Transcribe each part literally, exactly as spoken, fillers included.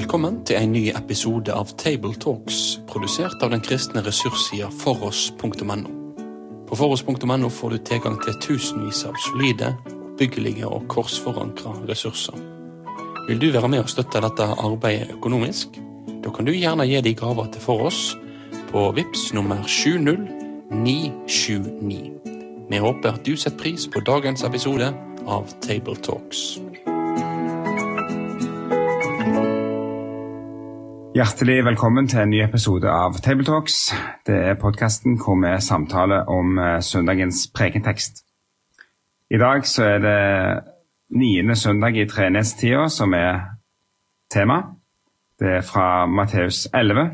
Velkommen til en ny episode av Table Talks, produsert av den kristne ressurssida foross punktum no. På foross punktum no får du tilgang til tusenvis av solide, byggelige og korsforankra ressurser. Vil du være med og støtte dette arbeidet økonomisk? Da kan du gjerne gi de gaver til Foross på Vips nummer sju null ni sju ni. Vi håper at du setter pris på dagens episode av Table Talks. Hjertelig velkommen til en ny episode av Table Talks. Det er podcasten hvor vi samtaler om søndagens prekentekst. I dag så er det niende søndag i treenighetstida som er tema. Det er fra Matteus elleve,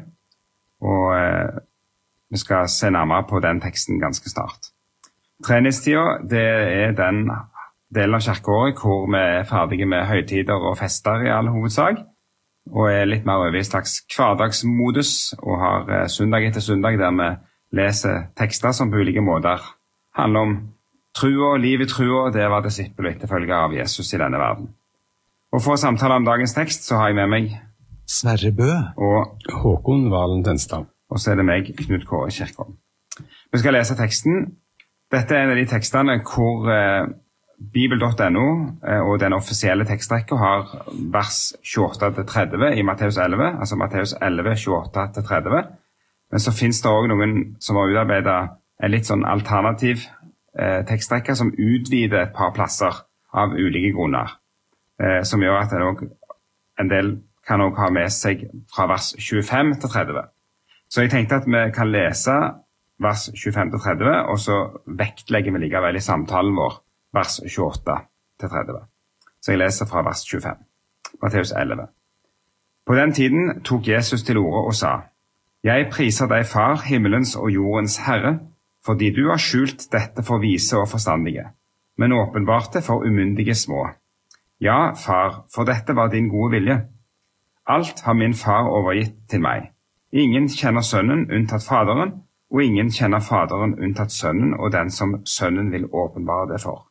og eh, vi skal se nærmere på den teksten ganske snart. Treenighetstida, det er den delen av kirkeåret hvor vi er ferdige med høytider og fester i all hovedsak, og er litt mer over i slags hverdagsmodus, og har eh, søndag etter søndag der vi leser tekster som på ulike måter handler om trua, liv i trua, det var disippel og etterfølger av Jesus i denne verden. Og for å samtale om dagens tekst så har jeg med meg Sverre Bø og Håkon Valen Denstad. Og så er det meg, Knut Kåre Kirkholm. Vi skal lese teksten. Dette er en av de tekstene hvor eh, Bibel punktum no eh, og den offisielle tekstrekka har vers tjueåtte til tretti i Matteus elleve, altså Matteus elleve, tjueåtte til tretti. Men så finnes det også noen som har utarbeidet en litt sånn alternativ eh, tekstrekka som utvider et par plasser av ulike grunner, eh, som gjør at det også, en del kan også ha med seg fra vers tjuefem til tretti. Så jeg tenkte at vi kan lese vers tjuefem til tretti, og så vektlegger vi likevel i samtalen vår vers tjueåtte til tretti. Så jeg leser fra vers tjuefem, Matteus elleve. På den tiden tok Jesus til orde og sa: Jeg priser deg, Far, himmelens og jordens Herre, fordi du har skjult dette for vise og forstandige, men åpenbart det for umyndige små. Ja, Far, for dette var din gode vilje. Alt har min far overgitt til meg. Ingen kjenner sønnen unntatt faderen, og ingen kjenner faderen unntatt sønnen og den som sønnen vil åpenbare det for.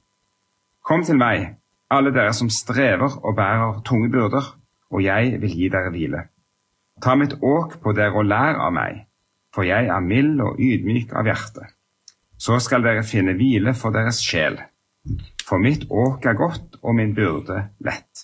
Kom til meg, alle dere som strever og bærer tunge byrder, og jeg vil gi dere hvile. Ta mitt åk på dere og lær av meg, for jeg er mild og ydmyk av hjerte. Så skal dere finne hvile for deres sjel. For mitt åk er godt og min byrde lett.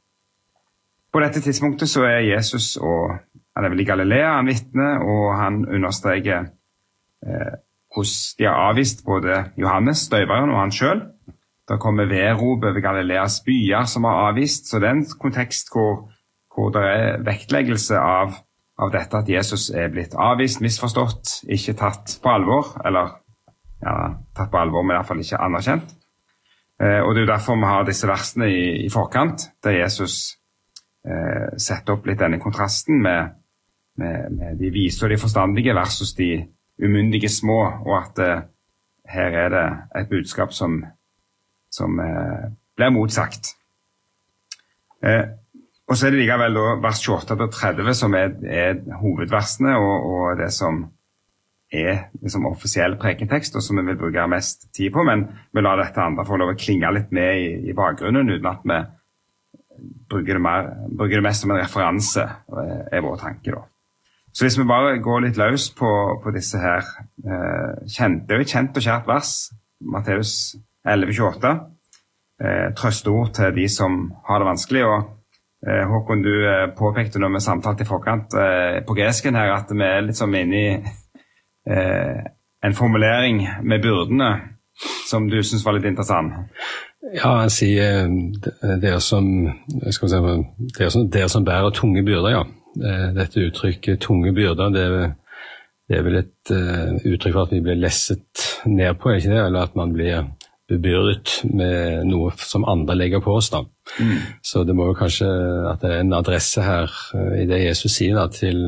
På dette tidspunktet så er Jesus, og han er vel i Galilea, han vitner, og han understreker eh, hvordan de har avvist både Johannes, døyveren, og han selv. Da kommer vedrop over Galileas byer som har avvist, så det er en kontekst hvor, hvor det er vektleggelse av, av dette at Jesus er blitt avvist, misforstått, ikke tatt på alvor, eller ja, tatt på alvor, men i hvert fall ikke anerkjent. Eh, og det er jo derfor vi har disse versene i, i forkant, der Jesus eh, setter opp litt denne kontrasten med, med, med de vise og de forstandige versus de umyndige små, og at eh, her er det et budskap som som eh, blir motsagt. Eh, og så er det likevel da, vers tjueåtte til tretti som er, er hovedversene, og, og det som er liksom, offisiell prekentekst, og som vi vil bruke mest tid på, men vi lar dette andre få lov å klinge litt med i, i bakgrunnen, uten at vi bruker det, mer, bruker det mest som en referanse, er vår tanke da. Så hvis vi bare går litt løs på, på disse her eh, kjente, det er jo et kjent og kjært vers, Matteus elleve tjueåtte, eh, trøsteord til de som har det vanskelig, og eh, Håkon, du eh, påpekte når vi samtalte i forkant eh, på gresken her, at vi er litt som inne i eh, en formulering med byrdene, som du synes var litt interessant. Ja, jeg sier dere som, skal si, dere som, dere som bærer tunge byrder, ja. Dette uttrykket tunge byrder, det er, det er vel et uh, uttrykk for at vi blir lesset ned på, ikke det? Eller at man blir bebyrdet med noe som andre legger på oss da. Mm. Så det må jo kanskje at det er en adresse her uh, i det Jesus sier da, til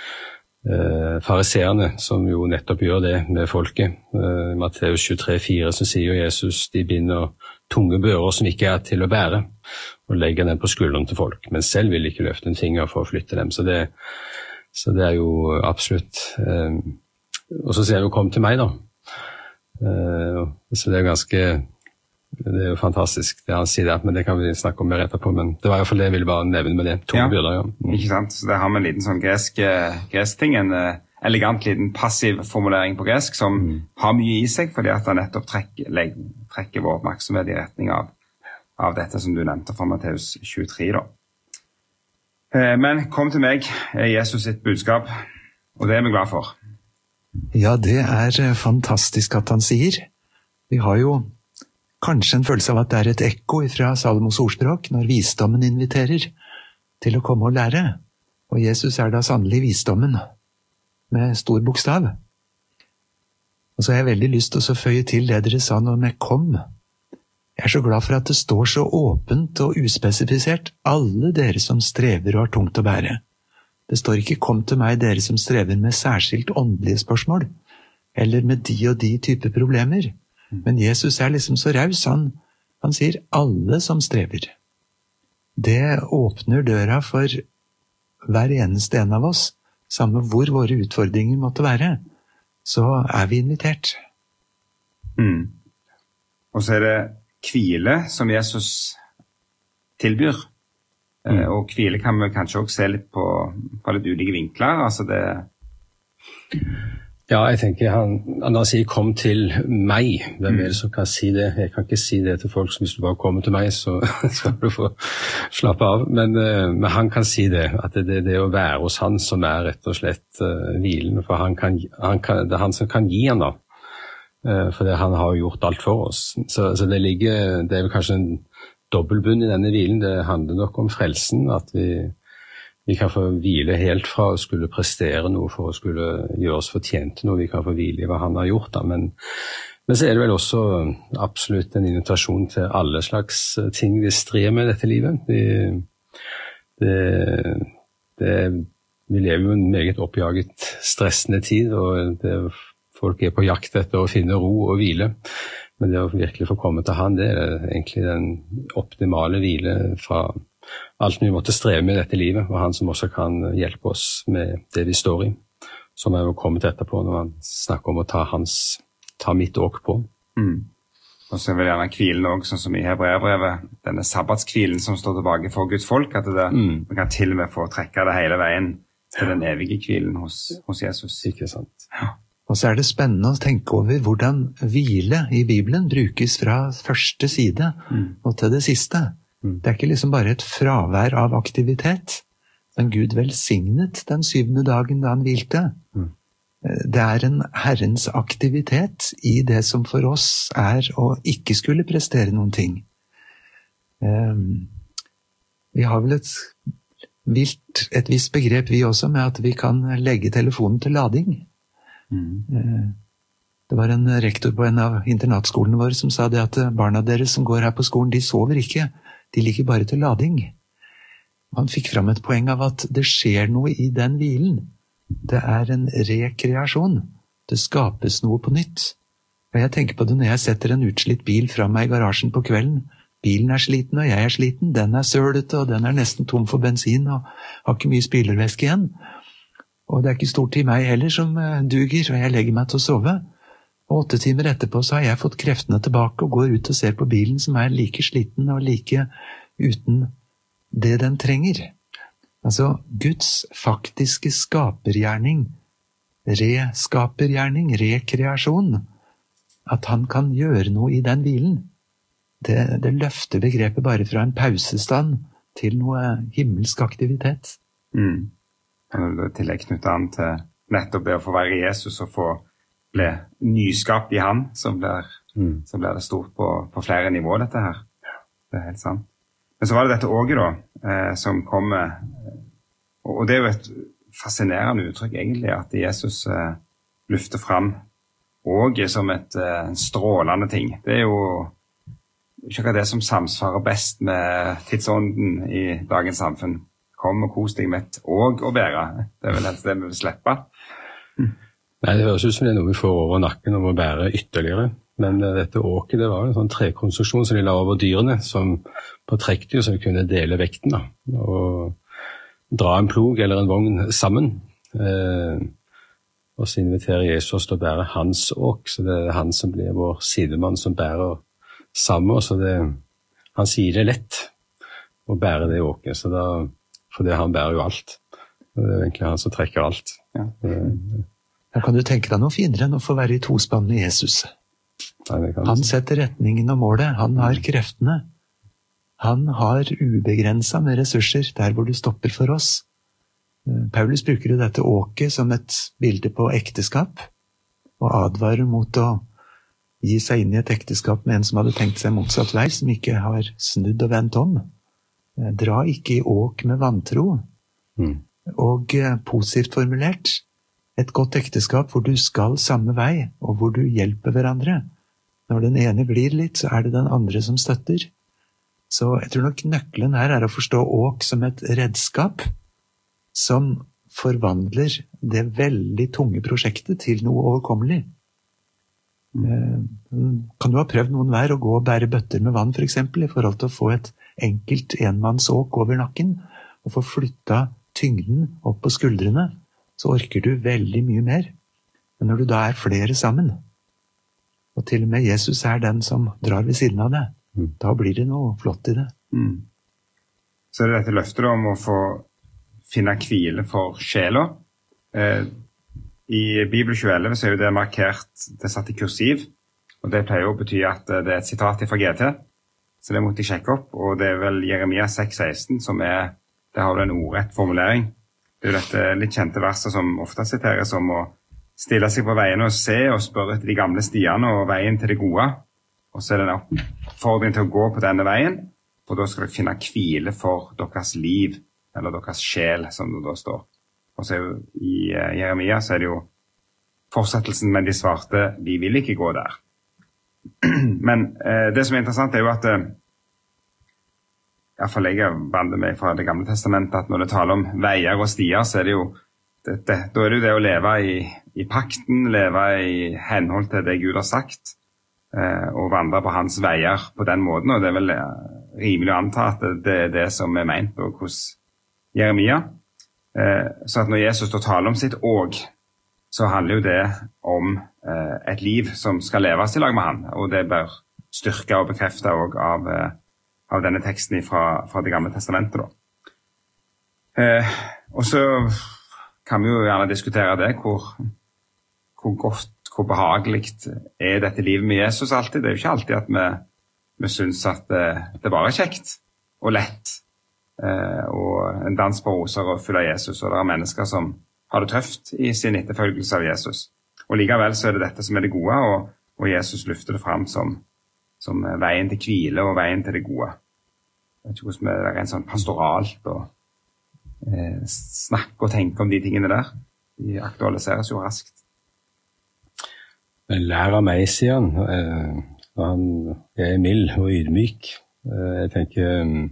uh, fariseerne, som jo nettopp gjør det med folket. Uh, Matteus tjuetre fire så sier Jesus de binder tunge bører som ikke er til å bære, og legger den på skulderen til folk, men selv vil ikke løfte en finger for å flytte dem. Så det, så det er jo absolutt uh, og så sier han jo kom til meg da. Uh, så det er ganske Det er jo fantastisk det han sier der, men det kan vi snakke om mer etterpå, men det var i hvert fall det jeg ville bare nevne med det. To ja, byrder, ja. Mm. Ikke sant? Så det har vi en liten sånn gresk, gresk ting, en elegant liten passiv formulering på gresk som mm. har mye i seg, fordi at han nettopp trekker, legger, trekker vår oppmerksomhet i retning av, av dette som du nevnte fra Matteus tjuetre da. Men kom til meg, Jesus sitt budskap, og det er vi glad for. Ja, det er fantastisk at han sier. Vi har jo kanskje en følelse av at det er et ekko fra Salomos ordspråk når visdommen inviterer til å komme og lære. Og Jesus er da sannelig visdommen, med stor bokstav. Og så har jeg veldig lyst til å føye til det dere sa nå med kom. Jeg er så glad for at det står så åpent og uspesifisert, alle dere som strever og har tungt å bære. Det står ikke kom til meg dere som strever med særskilt åndelige spørsmål, eller med de og de type problemer. Men Jesus er liksom så raus, han, han sier alle som strever. Det åpner døra for hver eneste en av oss, samme hvor våre utfordringer måtte være, så er vi invitert. Mm. Og så er det hvile som Jesus tilbyr. Mm. Og hvile kan vi kanskje også se litt på, på litt ulike vinkler. Altså det... Ja, jeg tenker han, han sier kom til meg. Hvem er det som kan si det? Jeg kan ikke si det til folk som hvis du bare kommer til meg, så skal du få slappe av. Men, men han kan si det, at det er det å være hos han som er rett og slett uh, hvilen. For han kan, han kan, det er han som kan gi han da. Uh, for det, han har gjort alt for oss. Så, så det ligger, det er vel kanskje en dobbeltbunn i denne hvilen. Det handler nok om frelsen, at vi Vi kan få hvile helt fra å skulle prestere noe for å skulle gjøre oss fortjent til noe. Vi kan få hvile i hva han har gjort da. Men, men så er det vel også absolutt en invitasjon til alle slags ting vi strir med i dette livet. Vi, det, det, vi lever jo en meget oppjaget, stressende tid, og det, folk er på jakt etter å finne ro og hvile. Men det å virkelig få komme til han, det er egentlig den optimale hvile fra alt vi måtte streve med i dette livet, og han som også kan hjelpe oss med det vi står i, som er jo kommet etterpå når man snakker om å ta hans, ta mitt åk på. Mm. Og så er vel gjerne hvilen også, sånn som i Hebreerbrevet, denne sabbatskvilen som står tilbake for Guds folk, at det, mm. man kan til og med få trekke det hele veien til den evige hvilen hos, hos Jesus. Ikke sant? Ja. Og så er det spennende å tenke over hvordan hvile i Bibelen brukes fra første side mm. og til det siste. Det er ikke liksom bare et fravær av aktivitet, men Gud velsignet den syvende dagen da han hvilte. Mm. Det er en Herrens aktivitet i det som for oss er å ikke skulle prestere noen ting. Um, vi har vel et, vilt, et visst begrep vi også med at vi kan legge telefonen til lading. Mm. Uh, det var en rektor på en av internatskolene våre som sa det at barna deres som går her på skolen, de sover ikke. De ligger bare til lading. Han fikk fram et poeng av at det skjer noe i den hvilen. Det er en rekreasjon. Det skapes noe på nytt. Og jeg tenker på det når jeg setter en utslitt bil fra meg i garasjen på kvelden. Bilen er sliten, og jeg er sliten. Den er sølete, og den er nesten tom for bensin, og har ikke mye spylervæske igjen. Og det er ikke stort i meg heller som duger, og jeg legger meg til å sove. Og åtte timer etterpå så har jeg fått kreftene tilbake og går ut og ser på bilen som er like sliten og like uten det den trenger. Altså Guds faktiske skapergjerning, reskapergjerning, rekreasjon, at han kan gjøre noe i den hvilen. Det, det løfter begrepet bare fra en pausestand til noe himmelsk aktivitet. Mm. Og tillegg knyttet an til nettopp det å få være Jesus og få ble nyskap i han, så blir, mm. så blir det stort på, på flere nivåer dette her. Det er helt sant. Men så var det dette åget da, eh, som kommer, og, og det er jo et fascinerende uttrykk egentlig, at Jesus eh, løfter fram åget som et eh, strålende ting. Det er jo ikke det som samsvarer best med tidsånden i dagens samfunn. Kom og kos deg med et åg å bære. Det er vel helst det vi vil slippe. Mm. Nei, det høres ut som det er noe vi får over nakken og må bære ytterligere. Men uh, dette åket, det var en sånn trekonstruksjon som de la over dyrene, som på trekkdyr så vi kunne dele vekten da, og dra en plog eller en vogn sammen. Uh, og så inviterer Jesus til å bære hans åk, så det er han som blir vår sidemann som bærer sammen, så det, han sier det lett å bære det åket, så da, for det han bærer jo alt. Det er egentlig han som trekker alt. Ja. Da kan du tenke deg noe finere enn å få være i tospann med Jesus. Nei, han setter retningen og målet, han har kreftene. Han har ubegrenset med ressurser der hvor du stopper for oss. Paulus bruker jo dette åket som et bilde på ekteskap, og advarer mot å gi seg inn i et ekteskap med en som hadde tenkt seg motsatt vei, som ikke har snudd og vendt om. Dra ikke i åk med vantro. Mm. Og positivt formulert, et godt ekteskap hvor du skal samme vei, og hvor du hjelper hverandre. Når den ene glir litt, så er det den andre som støtter. Så jeg tror nok nøkkelen her er å forstå åk som et redskap, som forvandler det veldig tunge prosjektet til noe overkommelig. Mm. Kan du ha prøvd noen hver å gå og bære bøtter med vann for eksempel, i forhold til å få et enkelt enmannsåk over nakken, og få flytta tyngden opp på skuldrene, så orker du veldig mye mer. Men når du da er flere sammen, og til og med Jesus er den som drar ved siden av det, mm. da blir det noe flott i det. Mm. Så er det dette løftet om å få finne hvile for sjela. Eh, I Bibel tjue elleve så er jo det markert, det er satt i kursiv, og det pleier å bety at det er et sitat fra G T, så det måtte jeg sjekke opp, og det er vel Jeremia seks seksten som er, det har du en ordrett formulering. Det er jo dette litt kjente verset som ofte siteres om å stille seg på veien og se og spørre etter de gamle stiene og veien til det gode, og så er det en oppfordring til å gå på denne veien, for da skal dere finne hvile for deres liv, eller deres sjel, som det da står. Og så er jo i uh, Jeremia så er det jo fortsettelsen med de svarte, de vil ikke gå der. Men uh, det som er interessant er jo at, uh, i hvert fall jeg bander meg fra det gamle testamentet, at når det taler om veier og stier, så er det jo, det, det, da er det jo det å leve i, i pakten, leve i henhold til det Gud har sagt, uh, og vandre på hans veier på den måten, og det er vel uh, rimelig å anta at det, det er det som er meint, og hos Jeremia. Eh, så at når Jesus da taler om sitt åg, så handler jo det om eh, et liv som skal leves i lag med han, og det bør styrke og bekrefte også av, eh, av denne teksten fra, fra det gamle testamentet da. Eh, og så kan vi jo gjerne diskutere det, hvor, hvor godt, hvor behagelig er dette livet med Jesus alltid. Det er jo ikke alltid at vi, vi synes at eh, det bare er kjekt og lett, Uh, og en dans på roser og full av Jesus, og det er mennesker som har det tøft i sin etterfølgelse av Jesus. Og likevel så er det dette som er det gode, og, og Jesus løfter det fram som, som veien til hvile og veien til det gode. Jeg vet ikke hvordan det er en sånn pastoralt og eh, snakke og tenke om de tingene der. De aktualiseres jo raskt. Lær av meg, sier han. Uh, han er mild og ydmyk. Uh, jeg tenker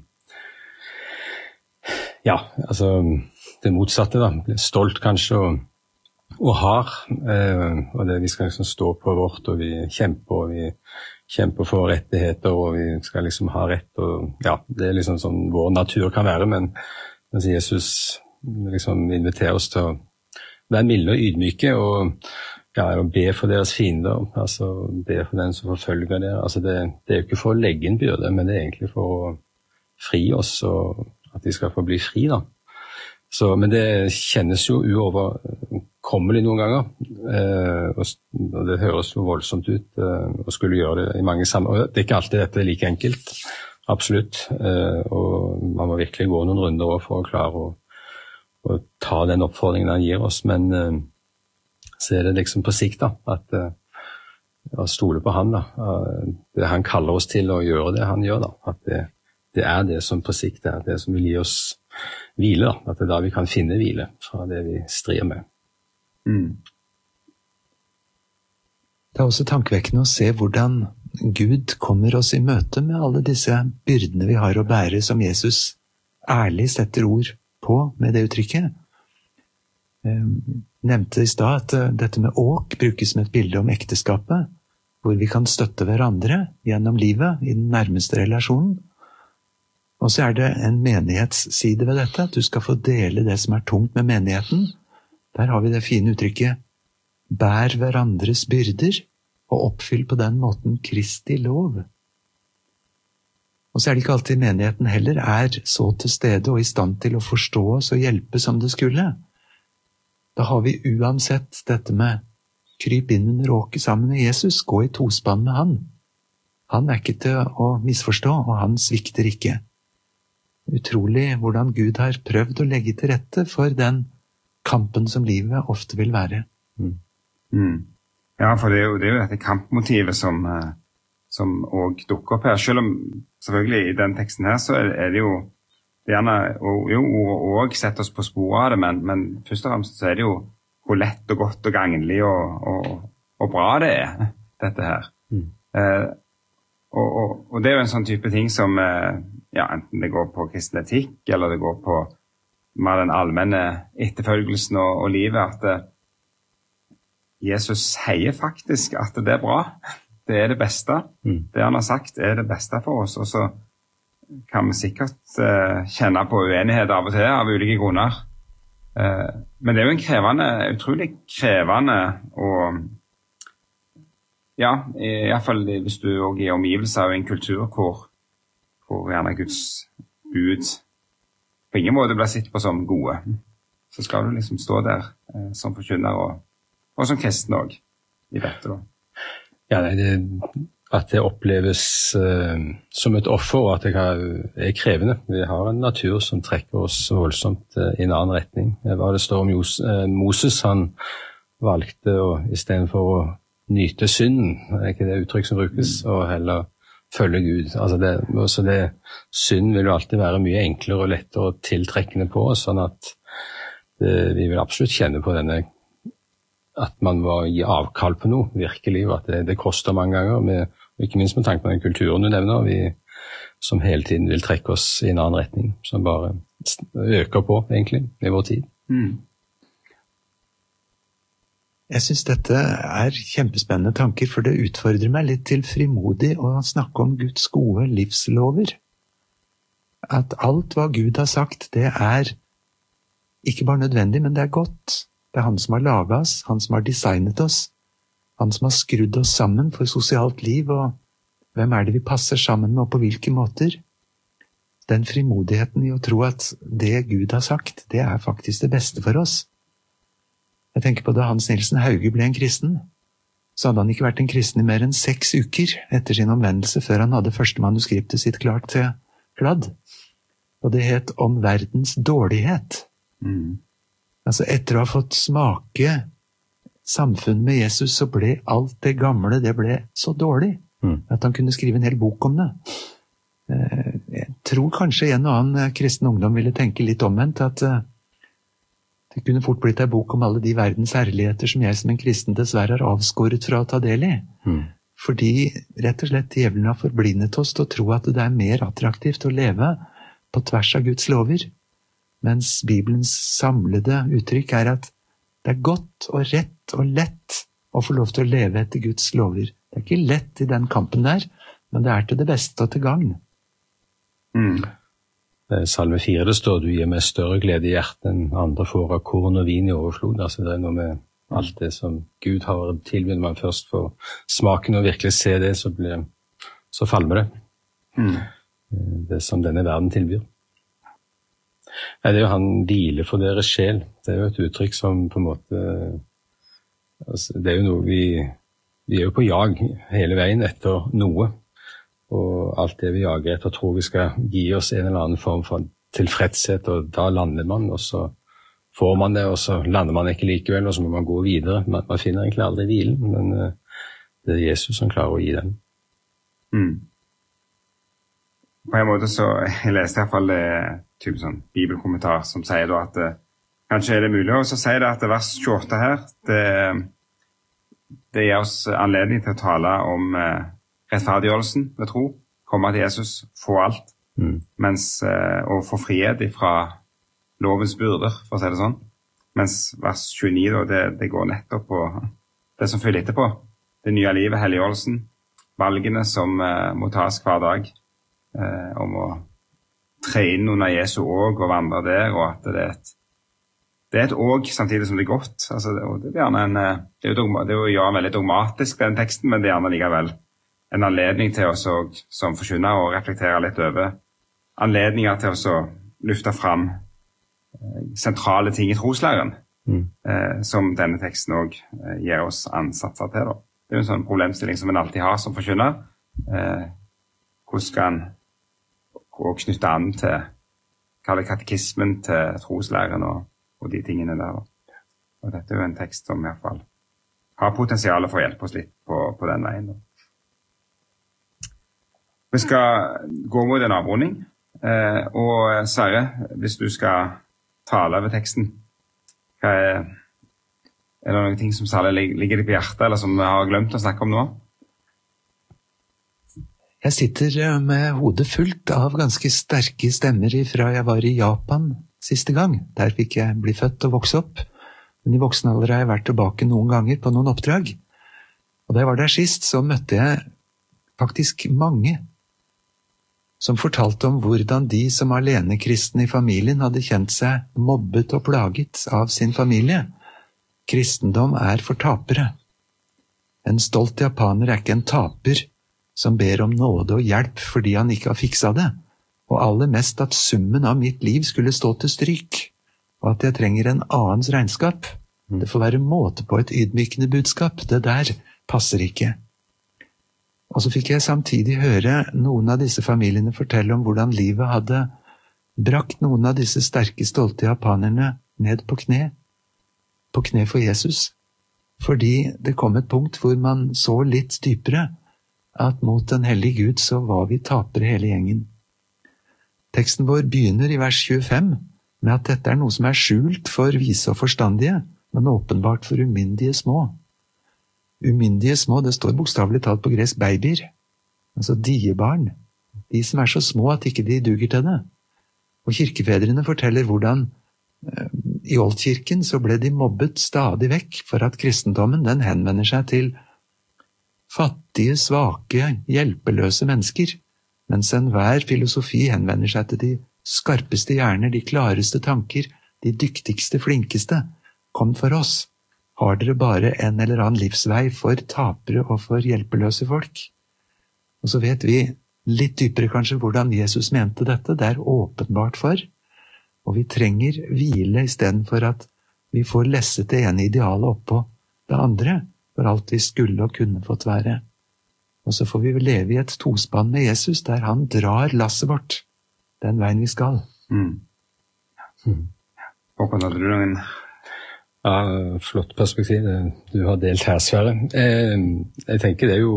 Ja, altså det motsatte da, stolt kanskje og, og hard, eh, og det vi skal liksom stå på vårt, og vi kjemper, og vi kjemper for rettigheter, og vi skal liksom ha rett, og ja, det er liksom sånn vår natur kan være, men mens Jesus liksom inviterer oss til å være milde og ydmyke, og ja, og be for deres fiender, altså be for den som forfølger dere, altså det, det er jo ikke for å legge en byrde, men det er egentlig for å fri oss, og at de skal få bli fri da. Så, men det kjennes jo uoverkommelig noen ganger, eh, og, og det høres jo voldsomt ut eh, å skulle gjøre det i mange sammenhenger. Det er ikke alltid dette like enkelt, absolutt, eh, og man må virkelig gå noen runder for å klare å, å ta den oppfordringen han gir oss, men eh, så er det liksom på sikt da, at eh, å stole på han da, eh, det han kaller oss til å gjøre det han gjør da, at det Det er det som på sikt er det som vil gi oss hvile, da. At det er da vi kan finne hvile fra det vi strir med. Mm. Det er også tankevekkende å se hvordan Gud kommer oss i møte med alle disse byrdene vi har å bære, som Jesus ærlig setter ord på med det uttrykket. Jeg nevnte i stad at dette med åk brukes som et bilde om ekteskapet, hvor vi kan støtte hverandre gjennom livet i den nærmeste relasjonen. Og så er det en menighetsside ved dette, at du skal få dele det som er tungt med menigheten. Der har vi det fine uttrykket, bær hverandres byrder, og oppfyll på den måten Kristi lov. Og så er det ikke alltid menigheten heller er så til stede og i stand til å forstå oss og hjelpe som det skulle. Da har vi uansett dette med kryp inn under åket sammen med Jesus, gå i tospann med han. Han er ikke til å misforstå, og han svikter ikke. Utrolig hvordan Gud har prøvd å legge til rette for den kampen som livet ofte vil være. Mm. Mm. Ja, for det er jo, det er jo dette kampmotivet som, som også dukker opp her. Selv om selvfølgelig i den teksten her så er, er det jo det gjerne, og, jo, og sette oss på sporet av det, men, men først og fremst så er det jo hvor lett og godt og gagnlig og, og, og bra det er, dette her. Mm. Eh, og, og, og det er jo en sånn type ting som, eh, ja, enten det går på kristen etikk, eller det går på mer den allmenne etterfølgelsen og, og livet, at eh, Jesus sier faktisk at det er bra. Det er det beste. Mm. Det han har sagt er det beste for oss, og så kan vi sikkert eh, kjenne på uenighet av og til av ulike grunner. Eh, men det er jo en krevende, utrolig krevende og ja, i, i hvert fall hvis du også er omgivelser av en kultur hvor, hvor gjerne Guds bud på ingen måte blir sett på som gode, så skal du liksom stå der eh, som forkynner og, og som kristen også i dette da. Ja, det, at det oppleves uh, som et offer, og at det er krevende. Vi har en natur som trekker oss voldsomt uh, i en annen retning. Hva det står om Jos, uh, Moses, han valgte å, i stedet for å nyte synden, er ikke det uttrykk som brukes, mm. og heller følge Gud. Altså det, også det, synd vil jo alltid være mye enklere og lettere og tiltrekkende på oss, sånn at det, vi vil absolutt kjenne på denne at man må gi avkall på noe, virkelig, og at det, det koster mange ganger, med, ikke minst med tanke på den kulturen du nevner, vi som hele tiden vil trekke oss i en annen retning, som bare øker på, egentlig, i vår tid. Mm. Jeg synes dette er kjempespennende tanker, for det utfordrer meg litt til frimodig å snakke om Guds gode livslover. At alt hva Gud har sagt, det er ikke bare nødvendig, men det er godt. Det er han som har laget oss, han som har designet oss, han som har skrudd oss sammen for sosialt liv, og hvem er det vi passer sammen med og på hvilke måter? Den frimodigheten i å tro at det Gud har sagt, det er faktisk det beste for oss. Jeg tenker på da Hans Nilsen Hauge ble en kristen, så hadde han ikke vært en kristen i mer enn seks uker etter sin omvendelse før han hadde første manuskriptet sitt klart til kladd. Og det het Om verdens dårlighet. Mm. Altså etter å ha fått smake samfunn med Jesus, så ble alt det gamle, det ble så dårlig, mm. at han kunne skrive en hel bok om det. Jeg tror kanskje en og annen kristen ungdom ville tenke litt omvendt, at det kunne fort blitt en bok om alle de verdens herligheter som jeg som en kristen dessverre har avskåret fra å ta del i. Mm. Fordi rett og slett djevelen har forblindet oss til å tro at det er mer attraktivt å leve på tvers av Guds lover, mens Bibelens samlede uttrykk er at det er godt og rett og lett å få lov til å leve etter Guds lover. Det er ikke lett i den kampen der, men det er til det beste og til gagn. Mm. Salme fire, det står: du gir meg større glede i hjertet enn andre får av korn og vin i overflod. Altså det er noe med alt det som Gud har tilbudt. Når man først får smaken og virkelig se det, så, blir, så falmer det. Mm. Det som denne verden tilbyr. Nei, det er jo han hvile for deres sjel. Det er jo et uttrykk som på en måte, altså, det er jo noe vi, vi er jo på jag hele veien etter noe, og alt det vi jager etter tror vi skal gi oss en eller annen form for tilfredshet, og da lander man, og så får man det, og så lander man ikke likevel, og så må man gå videre. Man, man finner egentlig aldri hvilen, men uh, det er Jesus som klarer å gi den. Mm. På en måte så, jeg leste i hvert fall det type sånn bibelkommentar som sier da at uh, kanskje er det mulig, og så sier det at vers tjueåtte her, det, det gir oss anledning til å tale om uh, rettferdiggjørelsen ved tro, komme til Jesus, få alt, mm. mens, uh, og få frihet fra lovens byrder, for å si det sånn. Mens vers tjueni da, det, det går nettopp på det som følger etterpå. Det nye livet, helliggjørelsen, valgene som uh, må tas hver dag, uh, om å tre inn under Jesu åg og vandre der, og at det er et, det er et åg samtidig som det er godt. Altså, det, det er gjerne en, det er jo, dogma, det er jo ja, veldig dogmatisk den teksten, men det er gjerne likevel en anledning til oss og, som forkynner å reflektere litt over anledninger til oss å lufte fram eh, sentrale ting i troslæren, mm. eh, som denne teksten også eh, gir oss ansatser til. Da. Det er en sånn problemstilling som en alltid har som forkynner. Eh, hvordan skal en knytte an til katekismen, til troslæren og, og de tingene der. Da. Og dette er jo en tekst som i hvert fall har potensial for å hjelpe oss litt på, på den veien. Da. Vi skal gå mot en avrunding. Eh, og Sverre, hvis du skal tale over teksten, hva er, er det noen ting som særlig ligger deg på hjertet, eller som vi har glemt å snakke om nå? Jeg sitter med hodet fullt av ganske sterke stemmer fra jeg var i Japan siste gang. Der fikk jeg bli født og vokse opp. Men i voksen alder har jeg vært tilbake noen ganger på noen oppdrag. Og da jeg var der sist, så møtte jeg faktisk mange som fortalte om hvordan de som alenekristne i familien hadde kjent seg mobbet og plaget av sin familie. Kristendom er for tapere. En stolt japaner er ikke en taper som ber om nåde og hjelp fordi han ikke har fiksa det, og aller mest at summen av mitt liv skulle stå til stryk, og at jeg trenger en annens regnskap. Det får være måte på et ydmykende budskap, det der passer ikke. Og så fikk jeg samtidig høre noen av disse familiene fortelle om hvordan livet hadde brakt noen av disse sterke, stolte japanerne ned på kne, på kne for Jesus, fordi det kom et punkt hvor man så litt dypere at mot den hellige Gud så var vi tapere hele gjengen. Teksten vår begynner i vers tjuefem med at dette er noe som er skjult for vise og forstandige, men åpenbart for umyndige små. Umyndige små, det står bokstavelig talt på gresk babyer, altså diebarn, de som er så små at ikke de duger til det. Og kirkefedrene forteller hvordan eh, i oldkirken så ble de mobbet stadig vekk for at kristendommen den henvender seg til fattige, svake, hjelpeløse mennesker, mens enhver filosofi henvender seg til de skarpeste hjerner, de klareste tanker, de dyktigste, flinkeste. Kom for oss. Har dere bare en eller annen livsvei for tapere og for hjelpeløse folk? Og så vet vi litt dypere kanskje hvordan Jesus mente dette. Det er åpenbart for, og vi trenger hvile i stedet for at vi får lesset det ene idealet oppå det andre, for alt vi skulle og kunne fått være. Og så får vi leve i et tospann med Jesus, der han drar lasset vårt, den veien vi skal. Mm. Mm. Håkon, hadde du noen? Ja, flott perspektiv. Du har delt her, Sverre. Eh, jeg tenker det er jo,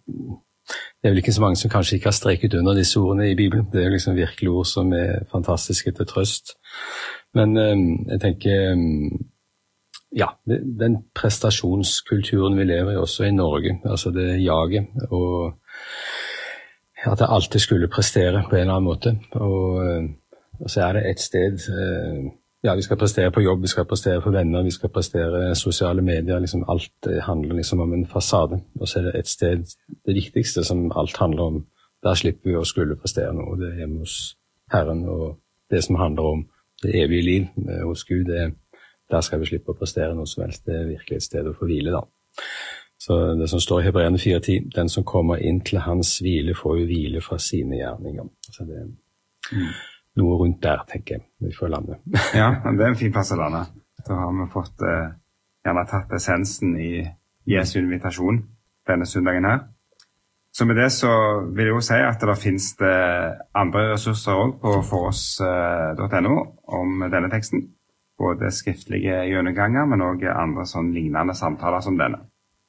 det er vel ikke så mange som kanskje ikke har streket under disse ordene i Bibelen. Det er jo liksom virkelig ord som er fantastiske til trøst. Men eh, jeg tenker, ja, den prestasjonskulturen vi lever i også i Norge, altså det jaget, og at det alltid skulle prestere på en eller annen måte, og, og så er det et sted, ja, vi skal prestere på jobb, vi skal prestere på venner, vi skal prestere sosiale medier, liksom alt handler liksom om en fasade, og så er det et sted, det viktigste som alt handler om, der slipper vi å skulle prestere noe, og det er hjemme hos Herren, og det som handler om det evige liv hos Gud, det er der skal vi slippe å prestere noe som helst. Det er virkelig et sted å få hvile, da. Så det som står i Hebreerne fire ti, den som kommer inn til hans hvile får jo hvile fra sine gjerninger. Så det er mm. noe rundt der, tenker jeg, vi får lande. Ja, men det er en fin plass å lande. Da har vi fått eh, gjerne tatt essensen i Jesu invitasjon denne søndagen her. Så med det så vil jeg jo si at det finnes det andre ressurser også på foross punktum no om denne teksten. Både skriftlige gjennomganger, men også andre sånn lignende samtaler som denne.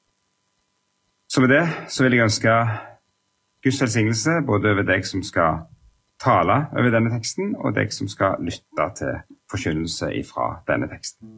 Så med det så vil jeg ønske Guds velsignelse både over deg som skal tale over denne teksten, og deg som skal lytte til forkynnelse ifra denne teksten.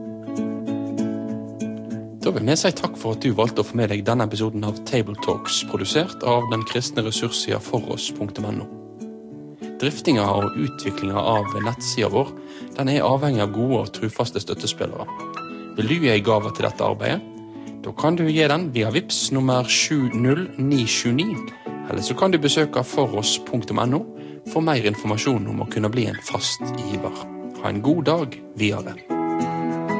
Da vil vi si takk for at du valgte å få med deg denne episoden av Table Talks, produsert av den kristne ressurssida foross punktum no. Driftinga og utviklinga av nettsida vår den er avhengig av gode og trufaste støttespillere. Vil du gi gave til dette arbeidet? Da kan du gi den via Vips nummer sju null ni sju ni, eller så kan du besøke foross punktum no for mer informasjon om å kunne bli en fast giver. Ha en god dag videre.